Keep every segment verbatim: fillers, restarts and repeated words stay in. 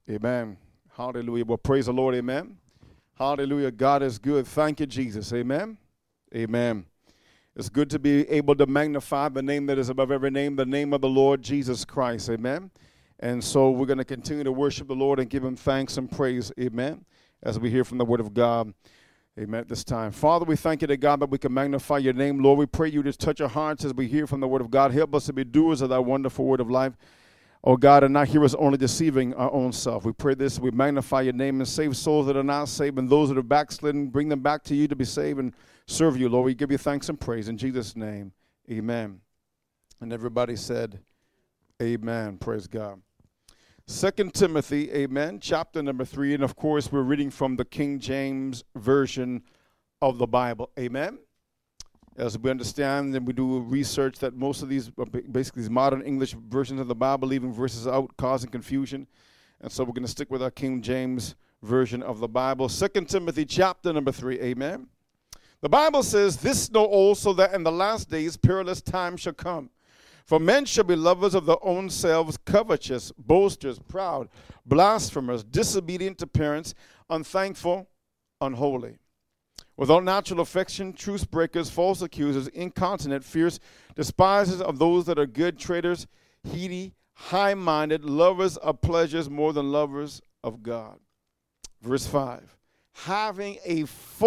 Amen. Hallelujah. Well, praise the Lord. Amen. Hallelujah. God is good. Thank you, Jesus. Amen. Amen. It's good to be able to magnify the name that is above every name, the name of the Lord Jesus Christ. Amen. And so we're going to continue to worship the Lord and give him thanks and praise. Amen. As we hear from the word of God. Amen. At this time. Father, we thank you to God that we can magnify your name. Lord, we pray you just touch our hearts as we hear from the word of God. Help us to be doers of that wonderful word of life. Oh God, and not hearers only deceiving our own self. We pray this, we magnify your name and save souls that are not saved, and those that are backslidden, bring them back to you to be saved and serve you, Lord. We give you thanks and praise in Jesus' name. Amen. And everybody said, amen. Praise God. Second Timothy, amen, chapter number three. And of course, we're reading from the King James Version of the Bible. Amen. As we understand and we do research that most of these, basically these modern English versions of the Bible, leaving verses out, causing confusion. And so we're going to stick with our King James Version of the Bible. Second Timothy chapter number three, amen. The Bible says, this know also that in the last days perilous times shall come. For men shall be lovers of their own selves, covetous, boasters, proud, blasphemers, disobedient to parents, unthankful, unholy. Without natural affection, truce breakers, false accusers, incontinent, fierce, despisers of those that are good, traitors, heady, high-minded, lovers of pleasures more than lovers of God. Verse five, having a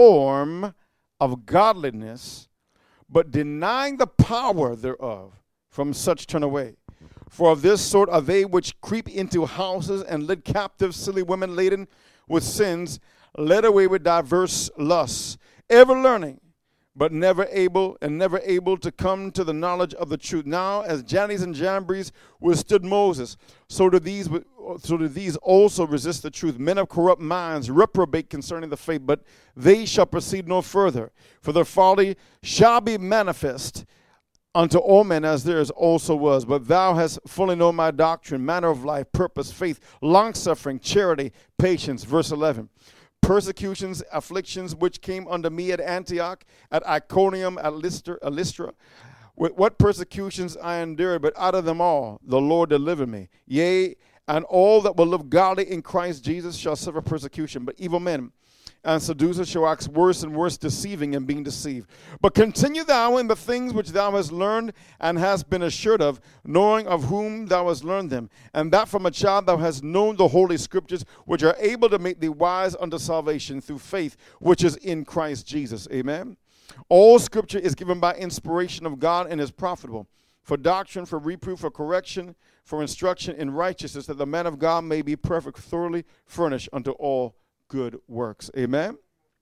form of godliness, but denying the power thereof, from such turn away. For of this sort are they which creep into houses and lead captive silly women laden with sins, led away with diverse lusts, ever learning, but never able and never able to come to the knowledge of the truth. Now, as Jannes and Jambres withstood Moses, so do these so do these also resist the truth. Men of corrupt minds reprobate concerning the faith, but they shall proceed no further. For their folly shall be manifest unto all men, as theirs also was. But thou hast fully known my doctrine, manner of life, purpose, faith, longsuffering, charity, patience. Verse eleven. Persecutions, afflictions, which came unto me at Antioch, at Iconium, at Lystra, at Lystra. With what persecutions I endured, but out of them all the Lord delivered me. Yea, and all that will live godly in Christ Jesus shall suffer persecution. But evil men and seducers shall wax worse and worse, deceiving and being deceived. But continue thou in the things which thou hast learned and hast been assured of, knowing of whom thou hast learned them, and that from a child thou hast known the holy scriptures, which are able to make thee wise unto salvation through faith, which is in Christ Jesus. Amen. All scripture is given by inspiration of God and is profitable for doctrine, for reproof, for correction, for instruction in righteousness, that the man of God may be perfect, thoroughly furnished unto all good works. Amen.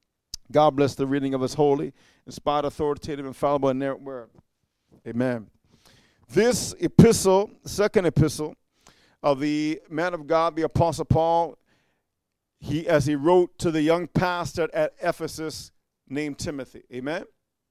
God bless the reading of his holy, inspired, authoritative, infallible, and inerrant word. Amen. This epistle, second epistle of the man of God, the Apostle Paul, he as he wrote to the young pastor at Ephesus named Timothy. Amen.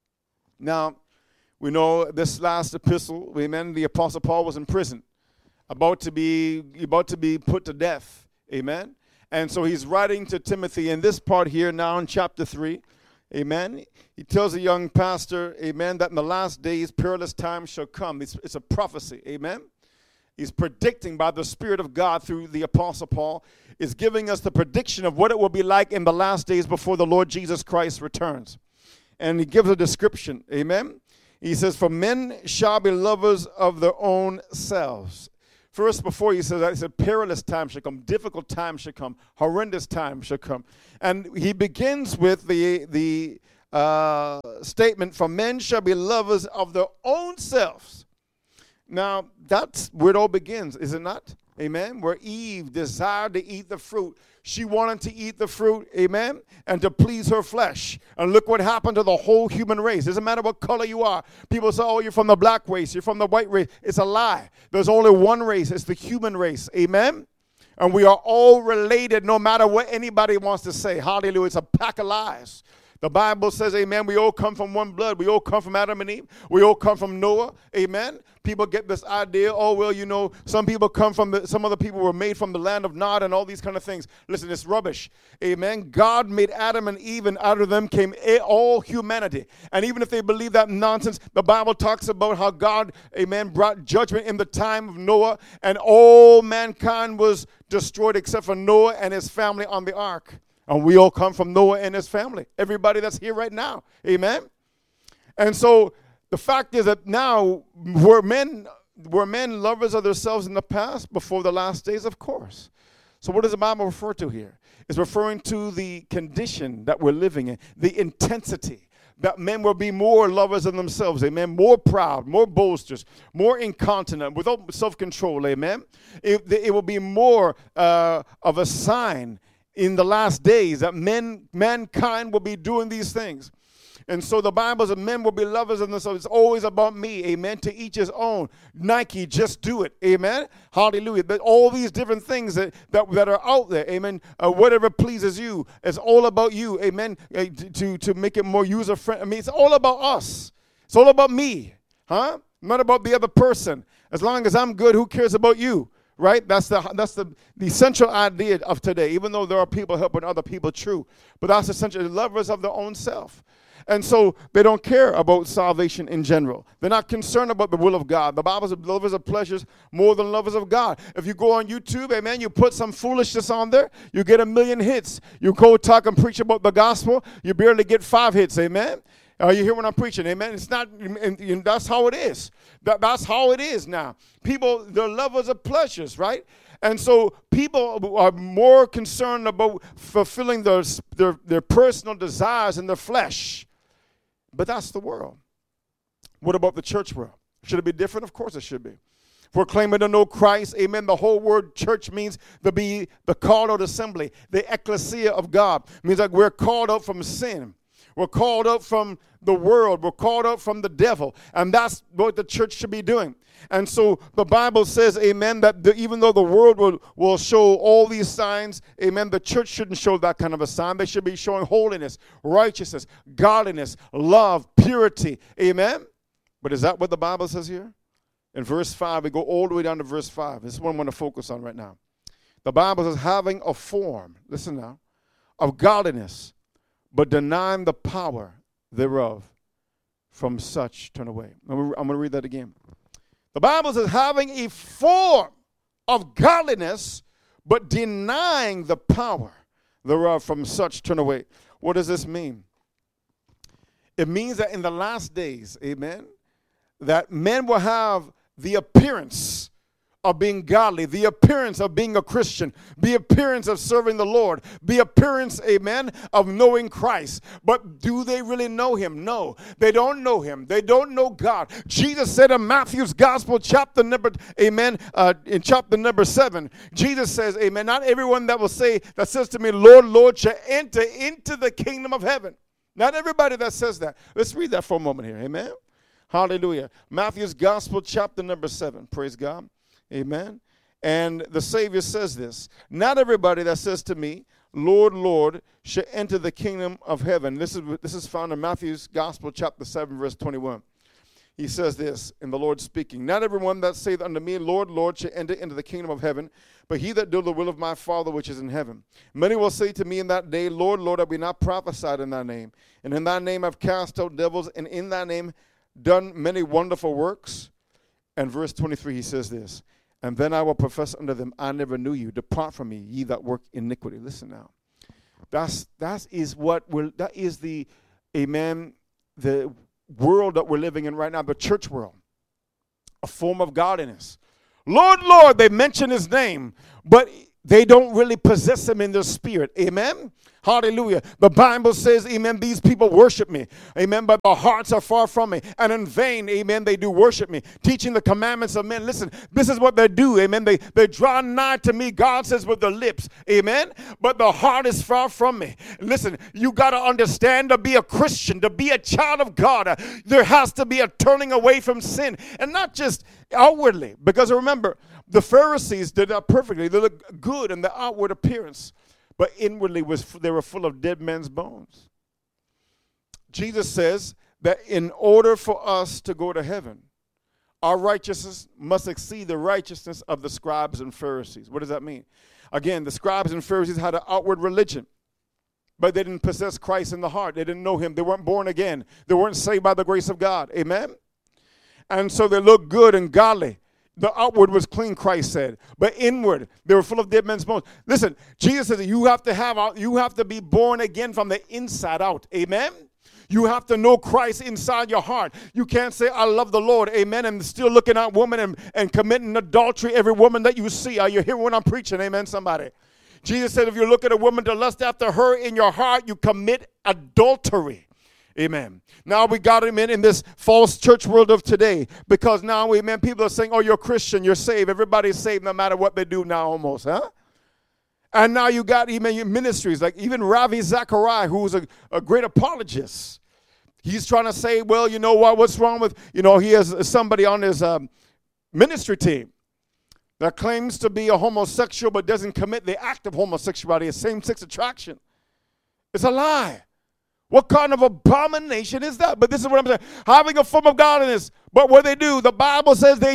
Now, we know this last epistle, amen, the Apostle Paul was in prison, about to be about to be put to death. Amen. And so he's writing to Timothy in this part here now in chapter three. Amen. He tells the young pastor, amen, that in the last days perilous times shall come. It's, it's a prophecy. Amen. He's predicting by the Spirit of God through the Apostle Paul, is giving us the prediction of what it will be like in the last days before the Lord Jesus Christ returns. And he gives a description. Amen. He says, for men shall be lovers of their own selves. First, before he says that, he said, perilous times shall come, difficult times shall come, horrendous times shall come. And he begins with the, the uh, statement, for men shall be lovers of their own selves. Now, that's where it all begins, is it not? Amen. Where Eve desired to eat the fruit. She wanted to eat the fruit, amen, and to please her flesh. And look what happened to the whole human race. It doesn't matter what color you are. People say, oh, you're from the black race, you're from the white race. It's a lie. There's only one race. It's the human race, amen. And we are all related no matter what anybody wants to say. Hallelujah. It's a pack of lies. The Bible says, amen, we all come from one blood. We all come from Adam and Eve. We all come from Noah, amen. People get this idea, oh, well, you know, some people come from, the, some other people were made from the land of Nod and all these kind of things. Listen, it's rubbish, amen. God made Adam and Eve, and out of them came all humanity. And even if they believe that nonsense, the Bible talks about how God, amen, brought judgment in the time of Noah, and all mankind was destroyed except for Noah and his family on the ark. And we all come from Noah and his family. Everybody that's here right now. Amen? And so the fact is that now, were men, were men lovers of themselves in the past before the last days? Of course. So what does the Bible refer to here? It's referring to the condition that we're living in, the intensity. That men will be more lovers of themselves, amen, more proud, more boasters, more incontinent, without self-control, amen. It, it will be more uh, of a sign in the last days that men, mankind will be doing these things. And so the Bible says men will be lovers of themselves. It's always about me, amen, to each his own. Nike, just do it, amen. Hallelujah. But all these different things that, that, that are out there, amen, uh, whatever pleases you, it's all about you, amen, uh, to, to make it more user-friendly. I mean, it's all about us. It's all about me, huh? Not about the other person. As long as I'm good, who cares about you? Right? That's the that's the, the central idea of today, even though there are people helping other people, true. But that's essentially lovers of their own self. And so they don't care about salvation in general. They're not concerned about the will of God. The Bible says lovers of pleasures more than lovers of God. If you go on YouTube, amen, you put some foolishness on there, you get a million hits. You go talk and preach about the gospel, you barely get five hits, amen. Uh, you hear what I'm preaching, amen? It's not, and, and that's how it is. That, that's how it is now. People, they're lovers of pleasures, right? And so people are more concerned about fulfilling their, their, their personal desires in their flesh. But that's the world. What about the church world? Should it be different? Of course it should be. If we're claiming to know Christ, amen, the whole word church means to be the called out assembly, the ecclesia of God. It means like we're called out from sin. We're called out from the world. We're called out from the devil. And that's what the church should be doing. And so the Bible says, amen, that the, even though the world will, will show all these signs, amen, the church shouldn't show that kind of a sign. They should be showing holiness, righteousness, godliness, love, purity. Amen? But is that what the Bible says here? In verse five, we go all the way down to verse five. This is what I'm going to focus on right now. The Bible says, having a form, listen now, of godliness, but denying the power thereof, from such turn away. I'm going to read that again. The Bible says, having a form of godliness, but denying the power thereof, from such turn away. What does this mean? It means that in the last days, amen, that men will have the appearance of being godly, the appearance of being a Christian, the appearance of serving the Lord, the appearance, amen, of knowing Christ. But do they really know him? No, they don't know him. They don't know God. Jesus said in Matthew's gospel, chapter number, amen, uh, in chapter number seven, Jesus says, amen, not everyone that will say, that says to me, Lord, Lord, shall enter into the kingdom of heaven. Not everybody that says that. Let's read that for a moment here, amen. Hallelujah. Matthew's gospel, chapter number seven, praise God. Amen. And the Savior says this, not everybody that says to me, Lord, Lord, shall enter the kingdom of heaven. This is, this is found in Matthew's Gospel, chapter seven, verse twenty-one. He says this, and the Lord speaking, not everyone that saith unto me, Lord, Lord, shall enter into the kingdom of heaven, but he that doeth the will of my Father which is in heaven. Many will say to me in that day, Lord, Lord, have we not prophesied in thy name? And in thy name have cast out devils, and in thy name done many wonderful works. And verse twenty-three, he says this, and then I will profess unto them, I never knew you. Depart from me, ye that work iniquity. Listen now. That's that is what we're that is the amen, the world that we're living in right now, the church world. A form of godliness. Lord, Lord, they mention his name, but they don't really possess him in their spirit. Amen. Hallelujah. The Bible says, amen, these people worship me. Amen. But their hearts are far from me. And in vain, amen, they do worship me. Teaching the commandments of men. Listen, this is what they do. Amen. They, they draw nigh to me, God says, with their lips. Amen. But the heart is far from me. Listen, you got to understand, to be a Christian, to be a child of God, uh, there has to be a turning away from sin. And not just outwardly. Because remember, the Pharisees did that perfectly. They looked good in the outward appearance. But inwardly, was they were full of dead men's bones. Jesus says that in order for us to go to heaven, our righteousness must exceed the righteousness of the scribes and Pharisees. What does that mean? Again, the scribes and Pharisees had an outward religion, but they didn't possess Christ in the heart. They didn't know him. They weren't born again. They weren't saved by the grace of God. Amen? And so they looked good and godly. The outward was clean, Christ said, but inward, they were full of dead men's bones. Listen, Jesus says you have to have, you have to be born again from the inside out. Amen? You have to know Christ inside your heart. You can't say, I love the Lord, amen, and still looking at women and, and committing adultery every woman that you see. Are you hearing what I'm preaching? Amen, somebody. Jesus said if you look at a woman to lust after her in your heart, you commit adultery. Amen. Now we got him in, in this false church world of today because now, amen, people are saying, oh, you're Christian, you're saved. Everybody's saved no matter what they do now almost, huh? And now you got even ministries like even Ravi Zachariah, who's a, a great apologist. He's trying to say, well, you know what, what's wrong with, you know, he has somebody on his um, ministry team that claims to be a homosexual but doesn't commit the act of homosexuality, a same-sex attraction. It's a lie. What kind of abomination is that? But this is what I'm saying. Having a form of godliness. But what they do, the Bible says they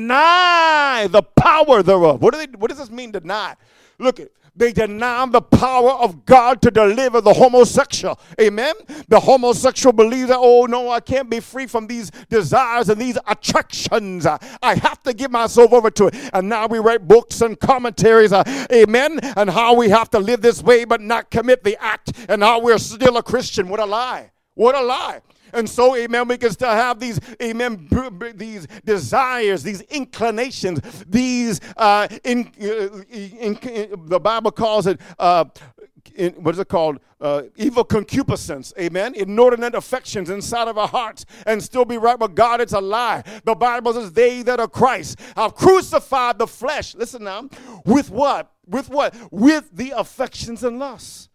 deny the power thereof. What do they? What does this mean, deny? Look, they deny the power of God to deliver the homosexual. Amen? The homosexual believes that, oh, no, I can't be free from these desires and these attractions. I have to give myself over to it. And now we write books and commentaries, uh, amen, and how we have to live this way but not commit the act and how we're still a Christian. What a lie. What a lie. And so, amen, we can still have these, amen, b- b- these desires, these inclinations, these, uh, in, uh, in, in, the Bible calls it, uh, in, what is it called? Uh, evil concupiscence, amen, inordinate affections inside of our hearts and still be right with God. It's a lie. The Bible says they that are Christ have crucified the flesh. Listen now, with what? With what? With the affections and lusts.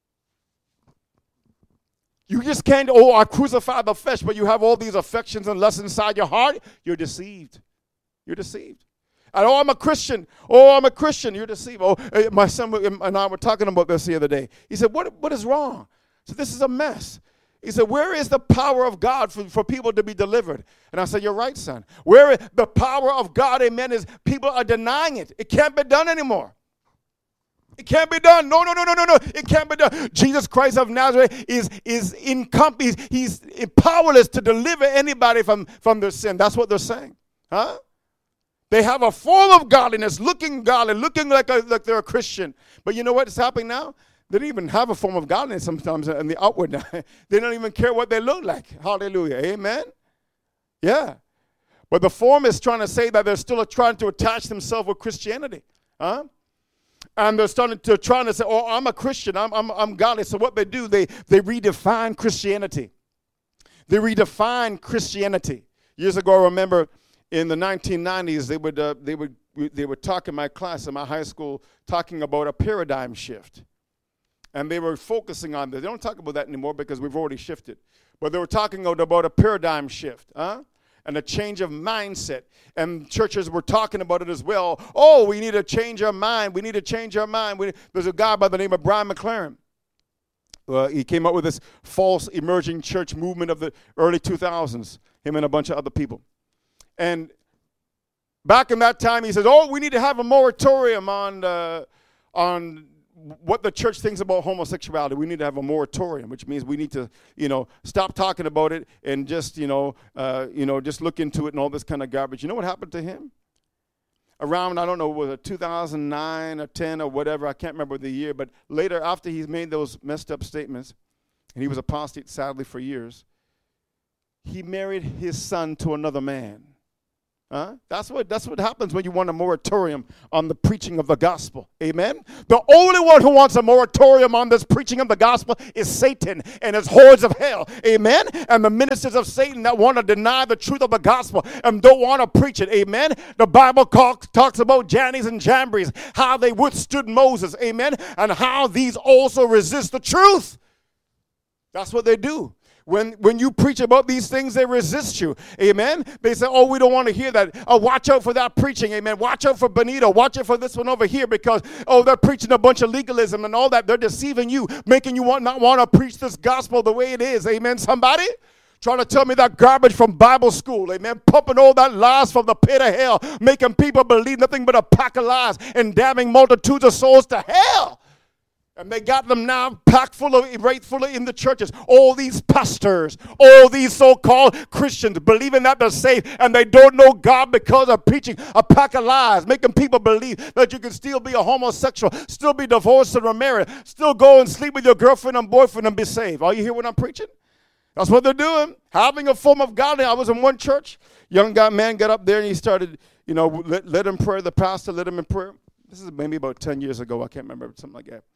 You just can't, oh, I crucified the flesh, but you have all these affections and lusts inside your heart. You're deceived. You're deceived. And, oh, I'm a Christian. Oh, I'm a Christian. You're deceived. Oh, my son and I were talking about this the other day. He said, what, what is wrong? So this is a mess. He said, where is the power of God for, for people to be delivered? And I said, you're right, son. Where is the power of God, amen, is people are denying it. It can't be done anymore. It can't be done. No, no, no, no, no, no. It can't be done. Jesus Christ of Nazareth is is incom- he's, he's powerless to deliver anybody from, from their sin. That's what they're saying. Huh? They have a form of godliness, looking godly, looking like, a, like they're a Christian. But you know what's happening now? They don't even have a form of godliness sometimes in the outward now. They don't even care what they look like. Hallelujah. Amen? Yeah. But the form is trying to say that they're still trying to attach themselves with Christianity. Huh? And they're starting to trying to say, oh, I'm a Christian, I'm, I'm, I'm godly. So what they do, they, they redefine Christianity. They redefine Christianity. Years ago, I remember in the nineteen nineties, they would, uh, they would, they would talk in my class in my high school talking about a paradigm shift. And they were focusing on this. They don't talk about that anymore because we've already shifted. But they were talking about a paradigm shift. Huh? And a change of mindset. And churches were talking about it as well. Oh, we need to change our mind. We need to change our mind. We, there's a guy by the name of Brian McLaren. Uh, he came up with this false emerging church movement of the early two thousands, him and a bunch of other people. And back in that time, he says, oh, we need to have a moratorium on uh, on what the church thinks about homosexuality. We need to have a moratorium, which means we need to, you know, stop talking about it and just, you know, uh, you know, just look into it and all this kind of garbage. You know what happened to him? Around, I don't know, was it two thousand nine or ten or whatever, I can't remember the year, but later after he's made those messed up statements, and he was apostate sadly for years, he married his son to another man. Huh? That's what that's what happens when you want a moratorium on the preaching of the gospel. Amen? The only one who wants a moratorium on this preaching of the gospel is Satan and his hordes of hell. Amen? And the ministers of Satan that want to deny the truth of the gospel and don't want to preach it. Amen? The Bible talks, talks about Jannes and Jambres, how they withstood Moses. Amen? And how these also resist the truth. That's what they do. When, when you preach about these things, they resist you. Amen. They say, oh, we don't want to hear that. Oh, watch out for that preaching. Amen. Watch out for Benito. Watch out for this one over here because, oh, they're preaching a bunch of legalism and all that. They're deceiving you, making you want, not want to preach this gospel the way it is. Amen, somebody? Trying to tell me that garbage from Bible school, amen, pumping all that lies from the pit of hell, making people believe nothing but a pack of lies and damning multitudes of souls to hell. And they got them now packed full of, right full of in the churches. All these pastors, all these so-called Christians believing that they're saved and they don't know God because of preaching a pack of lies, making people believe that you can still be a homosexual, still be divorced and remarried, still go and sleep with your girlfriend and boyfriend and be saved. Are you hear what I'm preaching? That's what they're doing. Having a form of godliness. I was in one church. Young guy, man got up there and he started, you know, let, let him pray. The pastor led him in prayer. This is maybe about ten years ago. I can't remember, something like that.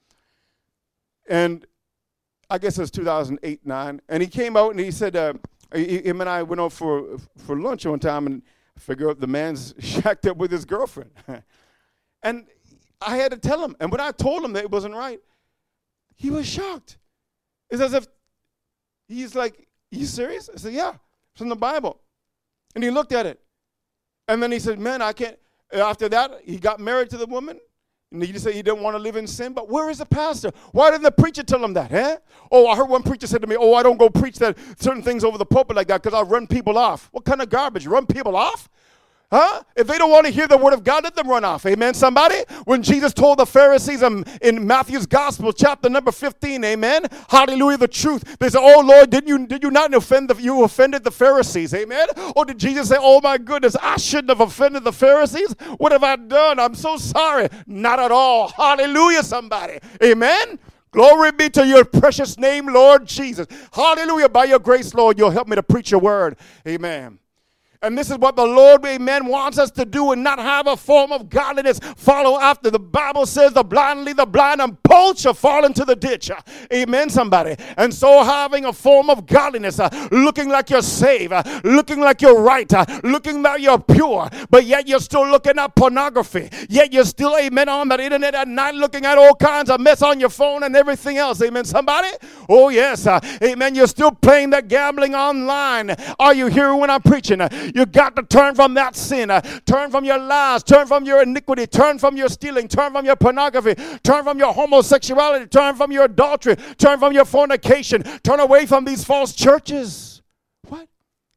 And I guess it was two thousand eight, nine. And he came out and he said, uh, he, him and I went out for, for lunch one time and figure out the man's shacked up with his girlfriend. And I had to tell him. And when I told him that it wasn't right, he was shocked. It's as if he's like, you serious? I said, yeah, it's in the Bible. And he looked at it. And then he said, man, I can't. After that, he got married to the woman. And he said he didn't want to live in sin. But where is the pastor? Why didn't the preacher tell him that? Eh? Oh, I heard one preacher said to me, oh, I don't go preach that certain things over the pulpit like that because I run people off. What kind of garbage? Run people off? Huh? If they don't want to hear the word of God, let them run off. Amen, somebody? When Jesus told the Pharisees in, in Matthew's Gospel, chapter number fifteen, amen? Hallelujah, the truth. They said, oh, Lord, did you did you not offend the, you offended the Pharisees, amen? Or did Jesus say, oh, my goodness, I shouldn't have offended the Pharisees? What have I done? I'm so sorry. Not at all. Hallelujah, somebody. Amen? Glory be to your precious name, Lord Jesus. Hallelujah. By your grace, Lord, you'll help me to preach your word. Amen. And this is what the Lord, amen, wants us to do and not have a form of godliness. Follow after. The Bible says the blind lead the blind and both shall fall into the ditch. Amen, somebody. And so having a form of godliness, uh, looking like you're saved, uh, looking like you're right, uh, looking like you're pure, but yet you're still looking at pornography. Yet you're still, amen, on that internet at night looking at all kinds of mess on your phone and everything else. Amen, somebody? Oh, yes. Uh, amen. You're still playing that gambling online. Are you hearing when I'm preaching? Uh, You got to turn from that sin. Uh, turn from your lies. Turn from your iniquity. Turn from your stealing. Turn from your pornography. Turn from your homosexuality. Turn from your adultery. Turn from your fornication. Turn away from these false churches. What?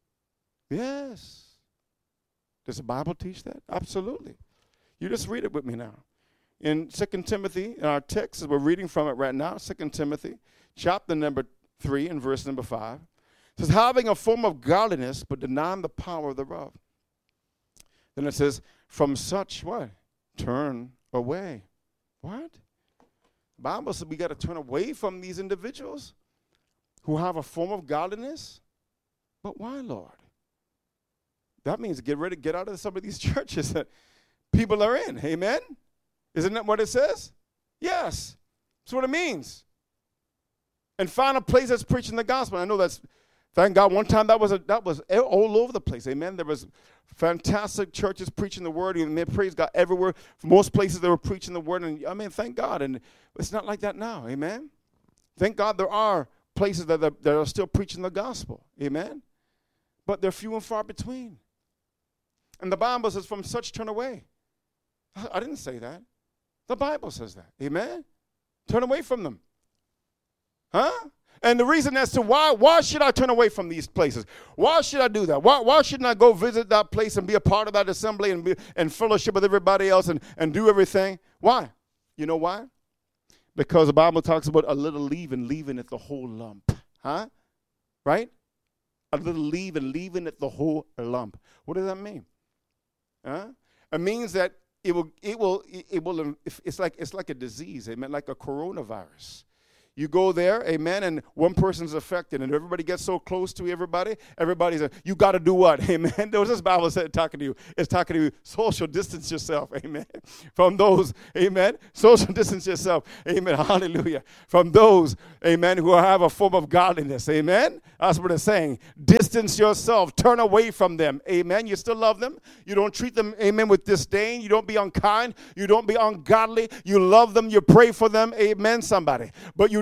Yes. Does the Bible teach that? Absolutely. You just read it with me now. In Second Timothy, in our text, as we're reading from it right now, Second Timothy, chapter number three and verse number five. It says, having a form of godliness, but denying the power thereof. Then it says, from such, what? Turn away. What? The Bible says we got to turn away from these individuals who have a form of godliness. But why, Lord? That means get ready to get out of some of these churches that people are in. Amen? Isn't that what it says? Yes. That's what it means. And find a place that's preaching the gospel. I know that's, thank God, one time that was a, that was all over the place. Amen. There was fantastic churches preaching the word, and they praise God everywhere. Most places they were preaching the word, and I mean, thank God. And it's not like that now. Amen. Thank God there are places that are, that are still preaching the gospel. Amen. But they're few and far between. And the Bible says, from such turn away. I didn't say that. The Bible says that. Amen. Turn away from them. Huh? And the reason as to why, why should I turn away from these places? Why should I do that? Why, why shouldn't I go visit that place and be a part of that assembly and be and fellowship with everybody else and, and do everything? Why? You know why? Because the Bible talks about a little leaven, leaving at the whole lump. Huh? Right? A little leaven, leaving at the whole lump. What does that mean? Huh? It means that it will, it will, it will, it's like, it's like a disease, amen, like a coronavirus. You go there, amen, and one person's affected, and everybody gets so close to everybody. Everybody's, a, you got to do what, amen? There was this Bible said talking to you. It's talking to you, social distance yourself, amen, from those, amen, social distance yourself, amen, hallelujah, from those, amen, who have a form of godliness, amen? That's what it's saying. Distance yourself. Turn away from them, amen? You still love them. You don't treat them, amen, with disdain. You don't be unkind. You don't be ungodly. You love them. You pray for them, amen, somebody. But you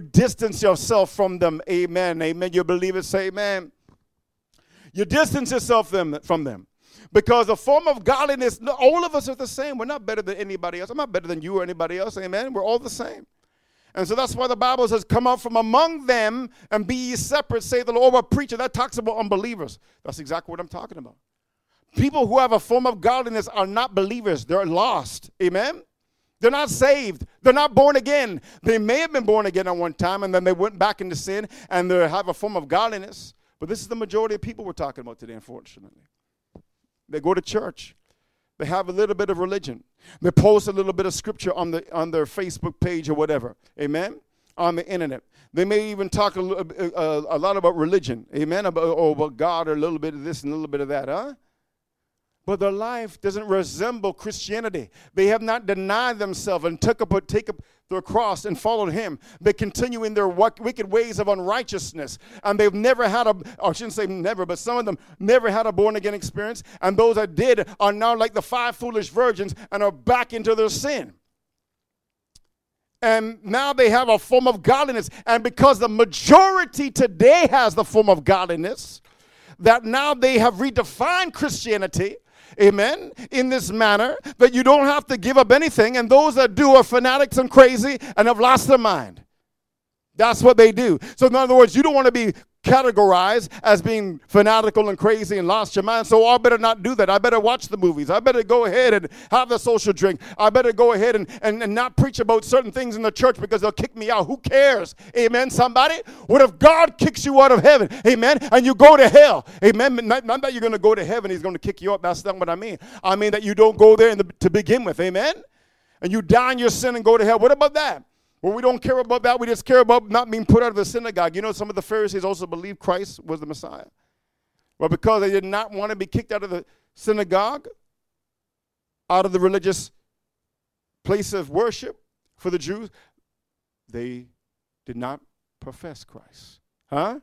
distance yourself from them. Amen. Amen. You believe it? Say amen. You distance yourself them, from them. Because a form of godliness, all of us are the same. We're not better than anybody else. I'm not better than you or anybody else. Amen. We're all the same. And so that's why the Bible says, come out from among them and be ye separate, say the Lord. Or preacher, that talks about unbelievers. That's exactly what I'm talking about. People who have a form of godliness are not believers. They're lost. Amen. They're not saved. They're not born again. They may have been born again at one time, and then they went back into sin, and they have a form of godliness. But this is the majority of people we're talking about today, unfortunately. They go to church. They have a little bit of religion. They post a little bit of scripture on the on their Facebook page or whatever. Amen? On the internet. They may even talk a, a, a lot about religion. Amen? About, or about God, or a little bit of this and a little bit of that. Huh? But their life doesn't resemble Christianity. They have not denied themselves and took up, take up their cross and followed him. They continue in their wicked ways of unrighteousness. And they've never had a, or I shouldn't say never, but some of them never had a born-again experience. And those that did are now like the five foolish virgins and are back into their sin. And now they have a form of godliness. And because the majority today has the form of godliness, that now they have redefined Christianity, amen, in this manner, that you don't have to give up anything, and those that do are fanatics and crazy and have lost their mind. That's what they do. So in other words, you don't want to be categorized as being fanatical and crazy and lost your mind, so I better not do that. I better watch the movies. I better go ahead and have the social drink. I better go ahead and, and, and not preach about certain things in the church because they'll kick me out. Who cares? Amen, somebody? What if God kicks you out of heaven? Amen? And you go to hell? Amen? Not, not that you're going to go to heaven, he's going to kick you out. That's not what I mean. I mean that you don't go there in the, to begin with. Amen? And you die in your sin and go to hell. What about that? Well, we don't care about that. We just care about not being put out of the synagogue. You know, some of the Pharisees also believed Christ was the Messiah. But because they did not want to be kicked out of the synagogue, out of the religious place of worship for the Jews, they did not profess Christ. Huh?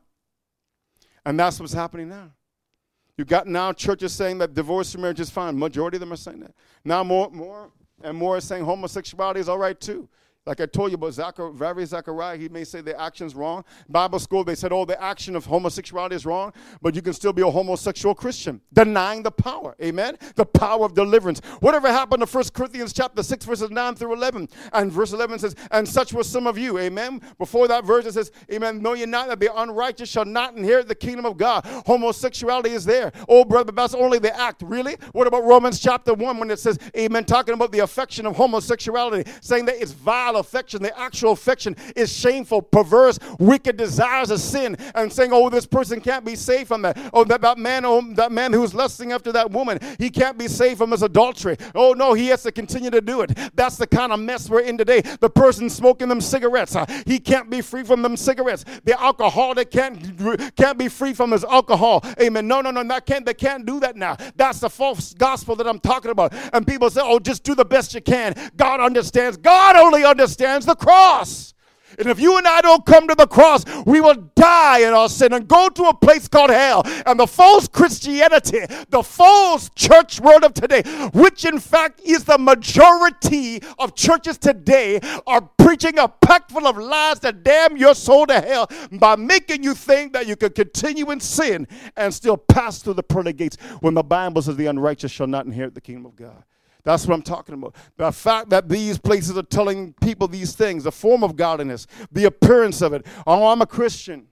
And that's what's happening now. You've got now churches saying that divorce and marriage is fine. Majority of them are saying that. Now more, more and more are saying homosexuality is all right too. Like I told you about Zachariah, Zachariah, he may say the action's wrong. Bible school, they said, oh, the action of homosexuality is wrong, but you can still be a homosexual Christian, denying the power, amen? The power of deliverance. Whatever happened to First Corinthians chapter six, verses nine through eleven? And verse eleven says, and such were some of you, amen? Before that verse, it says, amen, know ye not that the unrighteous shall not inherit the kingdom of God. Homosexuality is there. Oh, brother, but that's only the act. Really? What about Romans chapter one when it says, amen, talking about the affection of homosexuality, saying that it's vile affection. The actual affection is shameful, perverse, wicked desires of sin, and saying, oh, this person can't be saved from that. Oh, that, that man, oh, that man who's lusting after that woman, he can't be saved from his adultery. Oh, no, he has to continue to do it. That's the kind of mess we're in today. The person smoking them cigarettes, uh, he can't be free from them cigarettes. The alcoholic can't, can't be free from his alcohol. Amen. No, no, no, that can't, they can't do that now. That's the false gospel that I'm talking about. And people say, oh, just do the best you can. God understands. God only understands the cross. And if you and I don't come to the cross, we will die in our sin and go to a place called hell. And the false Christianity, the false church world of today, which in fact is the majority of churches today, are preaching a pack full of lies that damn your soul to hell by making you think that you can continue in sin and still pass through the pearly gates when the Bible says the unrighteous shall not inherit the kingdom of God. That's what I'm talking about. The fact that these places are telling people these things, the form of godliness, the appearance of it. Oh, I'm a Christian.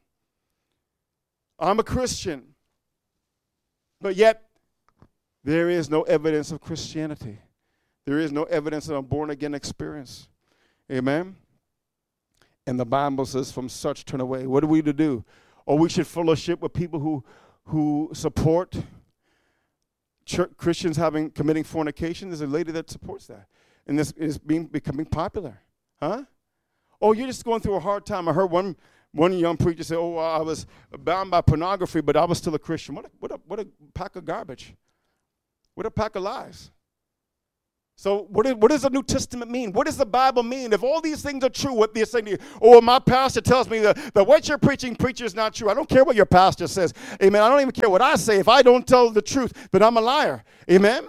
I'm a Christian. But yet, there is no evidence of Christianity. There is no evidence of a born-again experience. Amen? And the Bible says, from such turn away. What are we to do? Or we should fellowship with people who, who support Church, Christians having committing fornication. There's a lady that supports that, and this is being becoming popular, huh? Oh, you're just going through a hard time. I heard one one young preacher say, "Oh, I was bound by pornography, but I was still a Christian." What a, what a, what a pack of garbage! What a pack of lies! So what, is, what does the New Testament mean? What does the Bible mean? If all these things are true, what they're saying to you, oh, my pastor tells me that, that what you're preaching, preacher, is not true. I don't care what your pastor says. Amen. I don't even care what I say. If I don't tell the truth, then I'm a liar. Amen.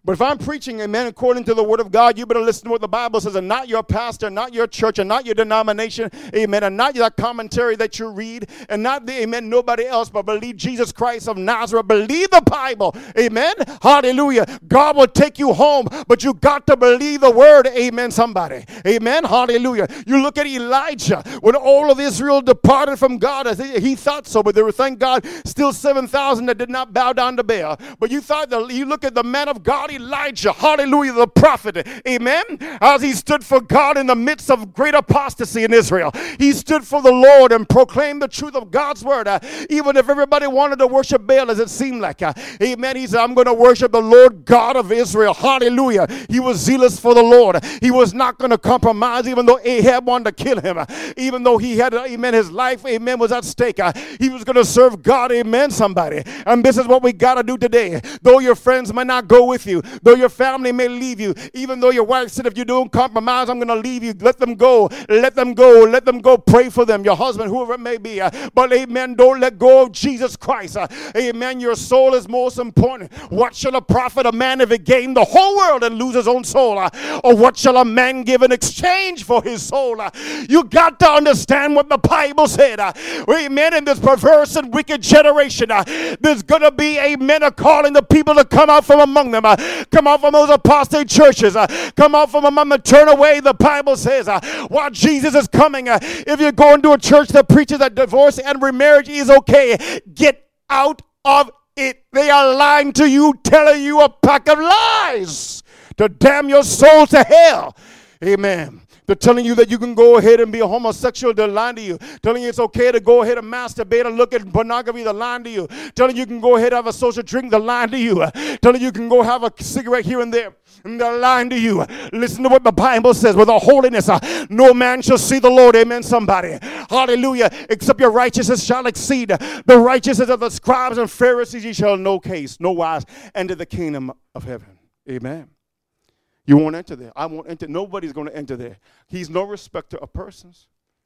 But if I'm preaching, amen, according to the word of God, you better listen to what the Bible says, and not your pastor, not your church, and not your denomination, amen, and not that commentary that you read, and not the, amen, nobody else, but believe Jesus Christ of Nazareth. Believe the Bible, amen, hallelujah. God will take you home, but you got to believe the word, amen, somebody, amen, hallelujah. You look at Elijah, when all of Israel departed from God, he thought so, but there were, thank God, still seven thousand that did not bow down to Baal. But you thought that, you look at the man of God, Elijah, hallelujah, the prophet, amen, as he stood for God in the midst of great apostasy in Israel. He stood for the Lord and proclaimed the truth of God's word, uh, even if everybody wanted to worship Baal, as it seemed like, uh, amen. He said, I'm going to worship the Lord God of Israel, hallelujah. He was zealous for the Lord. He was not going to compromise, even though Ahab wanted to kill him, uh, even though he had, uh, amen, his life, amen, was at stake. Uh, he was going to serve God, amen, somebody. And this is what we got to do today. Though your friends might not go with you, though your family may leave you, even though your wife said, if you don't compromise, I'm going to leave you. Let them go. Let them go. Let them go. Pray for them. Your husband, whoever it may be. Uh, but amen, don't let go of Jesus Christ. Uh, amen. Your soul is most important. What shall a profit a man if he gain the whole world and lose his own soul? Uh, or what shall a man give in exchange for his soul? Uh, you got to understand what the Bible said. Uh, amen. In this perverse and wicked generation, uh, there's going to be, amen, a calling the people to come out from among them. Uh, come out from those apostate churches. Uh, come out from among them. Turn away, the Bible says, uh, while Jesus is coming. Uh, if you're going to a church that preaches that divorce and remarriage is okay, get out of it. They are lying to you, telling you a pack of lies to damn your soul to hell. Amen. They're telling you that you can go ahead and be a homosexual. They're lying to you. Telling you it's okay to go ahead and masturbate and look at pornography. They're lying to you. Telling you you can go ahead and have a social drink. They're lying to you. Telling you you can go have a cigarette here and there. And they're lying to you. Listen to what the Bible says. With all holiness, uh, no man shall see the Lord. Amen, somebody. Hallelujah. Except your righteousness shall exceed the righteousness of the scribes and Pharisees. Ye shall no case, no wise, enter the kingdom of heaven. Amen. You won't enter there. I won't enter. Nobody's going to enter there. He's no respecter of persons.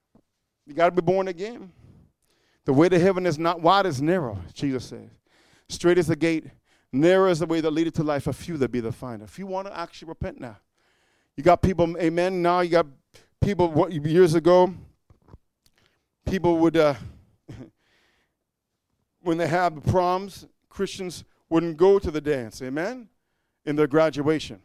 You got to be born again. The way to heaven is not wide, it's narrow, Jesus says. Straight is the gate. Narrow is the way that leadeth to life. A few that be the finder. If you want to actually repent now. You got people, amen, now you got people, what, years ago, people would, uh, when they have the proms, Christians wouldn't go to the dance, amen, in their graduation.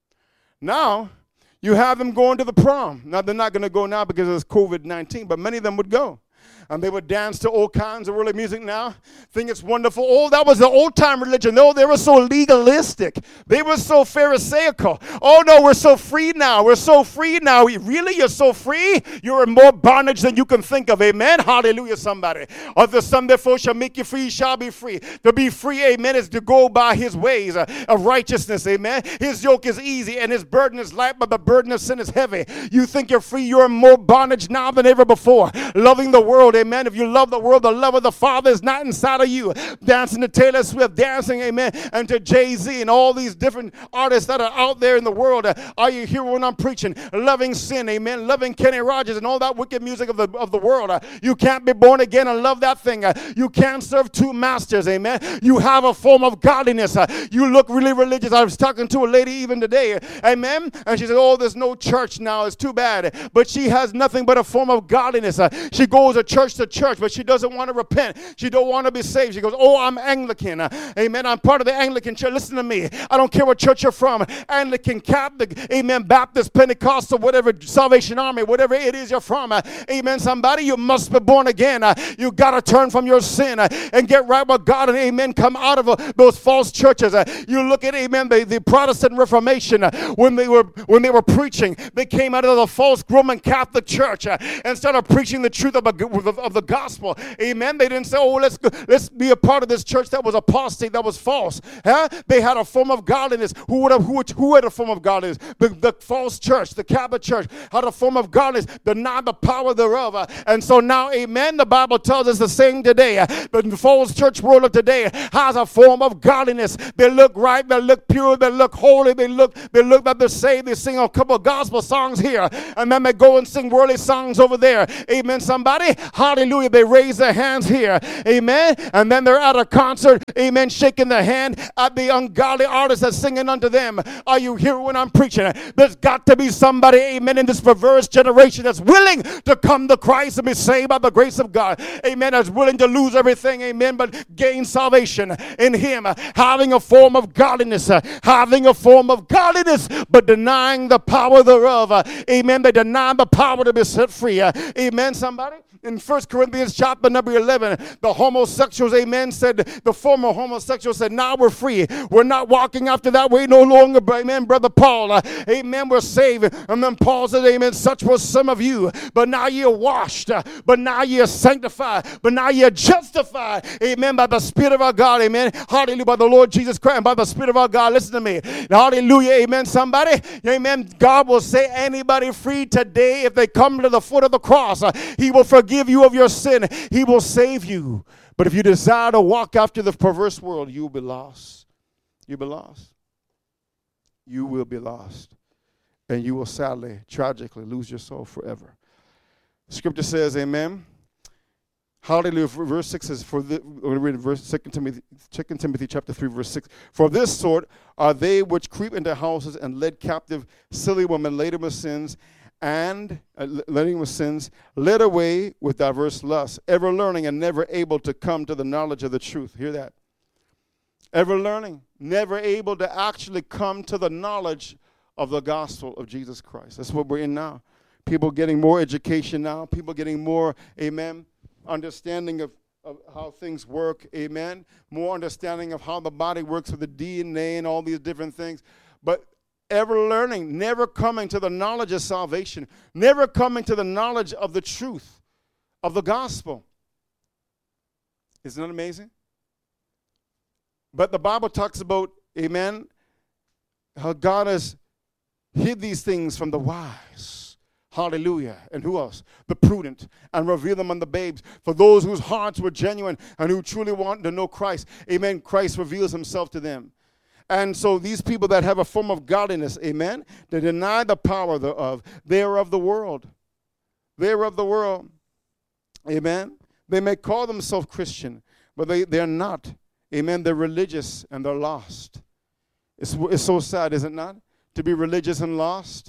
Now, you have them going to the prom. Now, they're not going to go now because of covid nineteen, but many of them would go. And they would dance to all kinds of worldly music now. Think it's wonderful. Oh, that was the old-time religion. No, they were so legalistic. They were so pharisaical. Oh, no, we're so free now. We're so free now. Really? You're so free? You're in more bondage than you can think of. Amen? Hallelujah, somebody. Or the Son therefore shall make you free, shall be free. To be free, amen, is to go by his ways uh, of righteousness. Amen? His yoke is easy and his burden is light, but the burden of sin is heavy. You think you're free. You're in more bondage now than ever before. Loving the world. Amen. If you love the world, the love of the Father is not inside of you. Dancing to Taylor Swift, dancing, amen, and to Jay-Z and all these different artists that are out there in the world. Uh, are you here when I'm preaching? Loving sin, amen, loving Kenny Rogers and all that wicked music of the of the world. Uh, you can't be born again and love that thing. Uh, you can't serve two masters, amen. You have a form of godliness. Uh, you look really religious. I was talking to a lady even today, amen, and she said, oh, there's no church now. It's too bad. But she has nothing but a form of godliness. Uh, she goes to church to church, but she doesn't want to repent. She don't want to be saved. She goes, oh, I'm Anglican. Uh, amen. I'm part of the Anglican church. Listen to me. I don't care what church you're from. Anglican, Catholic, amen, Baptist, Pentecostal, whatever, Salvation Army, whatever it is you're from. Uh, amen. Somebody, you must be born again. Uh, you got to turn from your sin uh, and get right with God and amen. Come out of uh, those false churches. Uh, you look at, amen, the, the Protestant Reformation uh, when they were when they were preaching, they came out of the false Roman Catholic Church uh, and started preaching the truth of, a, of, of the gospel. Amen. They didn't say, oh, let's go, let's be a part of this church that was apostate, that was false. Huh? They had a form of godliness. Who would have who, who had a form of godliness? The, the false church, the Catholic church had a form of godliness, denied the power thereof. Uh, and so now, amen, the Bible tells us the same today. Uh, the false church world of today has a form of godliness. They look right, they look pure, they look holy, they look they look like they're saved. They sing a couple of gospel songs here, and then they go and sing worldly songs over there. Amen, somebody. hallelujah, they raise their hands here, amen, and then they're at a concert, amen, shaking their hand at the ungodly artist that's singing unto them. Are you hearing when I'm preaching? There's got to be somebody, amen, in this perverse generation that's willing to come to Christ and be saved by the grace of God, amen, that's willing to lose everything, amen, but gain salvation in Him, having a form of godliness, having a form of godliness, but denying the power thereof, amen. They deny the power to be set free, amen, somebody. In First Corinthians chapter number eleven, the homosexuals, amen, said, the former homosexuals said, now we're free. We're not walking after that way no longer, amen, Brother Paul. Uh, amen, we're saved. And then Paul said, amen, such was some of you. But now you're washed. Uh, but now you're sanctified. But now you're justified, amen, by the Spirit of our God, amen. Hallelujah, by the Lord Jesus Christ, and by the Spirit of our God. Listen to me. Hallelujah, amen, somebody. Amen, God will set anybody free today if they come to the foot of the cross. Uh, he will forgive you of your sin. He will save you. But if you desire to walk after the perverse world, you'll be lost. You'll be lost. You will be lost. And you will sadly, tragically lose your soul forever. Scripture says, amen. Hallelujah. Verse six says, for the, we're going to read verse Second Timothy, Second Timothy chapter three, verse six. For this sort are they which creep into houses and led captive silly women laden with sins, and uh, letting with sins, led away with diverse lusts, ever learning and never able to come to the knowledge of the truth. Hear that? Ever learning, never able to actually come to the knowledge of the gospel of Jesus Christ. That's what we're in now. People getting more education now. People getting more, amen, understanding of, of how things work, amen. More understanding of how the body works with the D N A and all these different things. But ever learning, never coming to the knowledge of salvation, never coming to the knowledge of the truth of the gospel. Isn't that amazing? But the Bible talks about, amen, how God has hid these things from the wise. Hallelujah. And who else? The prudent, and reveal them unto babes. For those whose hearts were genuine and who truly want to know Christ, amen, Christ reveals himself to them. And so these people that have a form of godliness, amen, they deny the power thereof. They are of the world. They are of the world. Amen. They may call themselves Christian, but they, they're not. Amen. They're religious and they're lost. It's, it's so sad, is it not? To be religious and lost.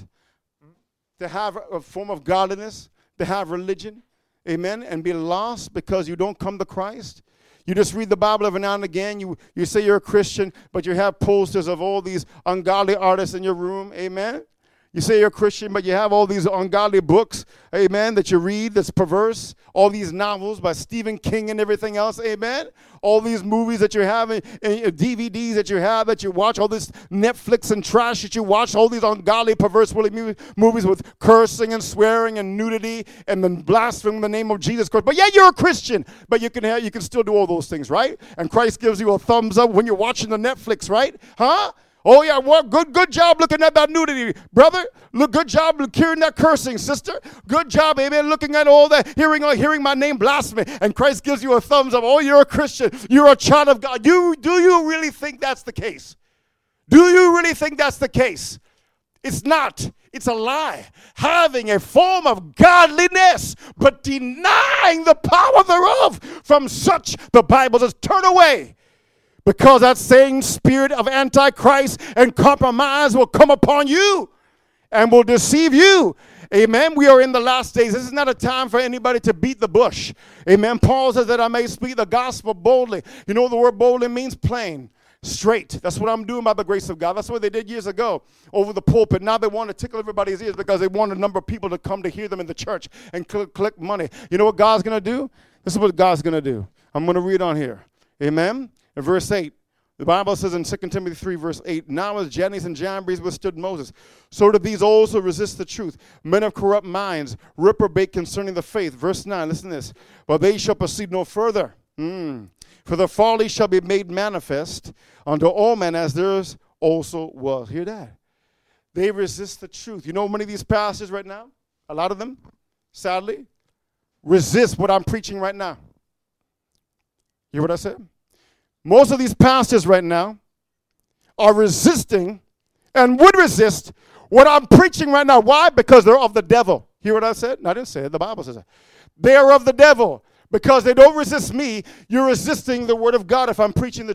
To have a form of godliness, to have religion, amen, and be lost because you don't come to Christ. You just read the Bible every now and again. You, you say you're a Christian, but you have posters of all these ungodly artists in your room. Amen. You say you're a Christian, but you have all these ungodly books, amen, that you read that's perverse. All these novels by Stephen King and everything else, amen. All these movies that you have, and, and D V Ds that you have, that you watch, all this Netflix and trash that you watch, all these ungodly, perverse movies with cursing and swearing and nudity and then blaspheming the name of Jesus Christ. But yeah, you're a Christian, but you can have, you can still do all those things, right? And Christ gives you a thumbs up when you're watching the Netflix, right? Huh? Oh, yeah, well, good good job looking at that nudity, brother. Look, good job hearing that cursing, sister. Good job, amen, looking at all that, hearing hearing my name blasphemy. And Christ gives you a thumbs up. Oh, you're a Christian. You're a child of God. You, do you really think that's the case? Do you really think that's the case? It's not. It's a lie. Having a form of godliness, but denying the power thereof. From such, the Bible says, turn away. Because that same spirit of antichrist and compromise will come upon you and will deceive you. Amen. We are in the last days. This is not a time for anybody to beat the bush. Amen. Paul says that I may speak the gospel boldly. You know what the word boldly means? Plain, straight. That's what I'm doing by the grace of God. That's what they did years ago over the pulpit. Now they want to tickle everybody's ears because they want a number of people to come to hear them in the church and collect money. You know what God's going to do? This is what God's going to do. I'm going to read on here. Amen. In verse eight, the Bible says in Second Timothy three, verse eight, now as Jannes and Jambres withstood Moses, so did these also resist the truth. Men of corrupt minds, reprobate concerning the faith. Verse nine, listen to this. But they shall proceed no further. Mm. For the folly shall be made manifest unto all men, as theirs also was. Hear that? They resist the truth. You know many of these pastors right now, a lot of them, sadly, resist what I'm preaching right now. You hear what I said? Most of these pastors right now are resisting and would resist what I'm preaching right now. Why? Because they're of the devil. Hear what I said? No, I didn't say it. The Bible says it. They are of the devil. Because they don't resist me, you're resisting the word of God if I'm preaching the